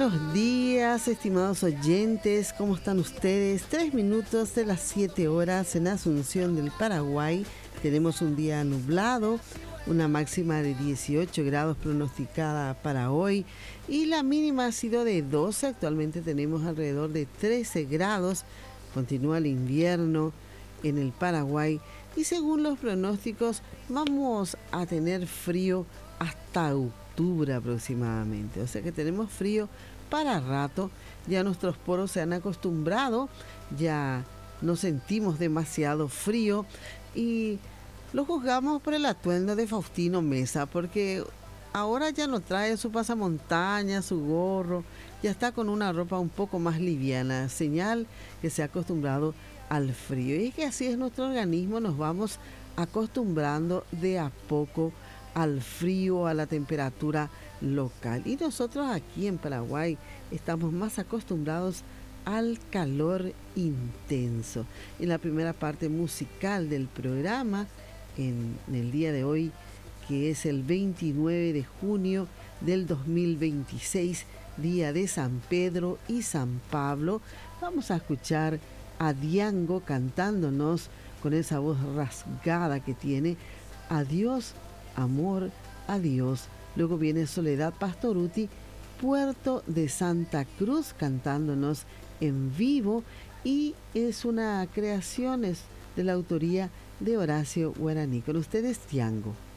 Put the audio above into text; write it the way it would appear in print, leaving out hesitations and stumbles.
buenos días, estimados oyentes. ¿Cómo están ustedes? 3 minutos de las 7 horas en Asunción del Paraguay. Tenemos un día nublado, una máxima de 18 grados pronosticada para hoy y la mínima ha sido de 12. Actualmente tenemos alrededor de 13 grados. Continúa el invierno en el Paraguay y según los pronósticos vamos a tener frío hasta octubre aproximadamente. O sea que tenemos frío para rato. Ya nuestros poros se han acostumbrado, ya no sentimos demasiado frío y lo juzgamos por el atuendo de Faustino Meza, porque ahora ya no trae su pasamontaña, su gorro, ya está con una ropa un poco más liviana, señal que se ha acostumbrado al frío. Y es que así es nuestro organismo, nos vamos acostumbrando de a poco al frío, a la temperatura local. Y nosotros aquí en Paraguay estamos más acostumbrados al calor intenso. En la primera parte musical del programa, en el día de hoy, que es el 29 de junio del 2026, día de San Pedro y San Pablo, vamos a escuchar a Diango cantándonos con esa voz rasgada que tiene, Adiós, amor, adiós. Luego viene Soledad Pastorutti, Puerto de Santa Cruz, cantándonos en vivo, y es una creación, es de la autoría de Horacio Guaraní. Con ustedes, Diango.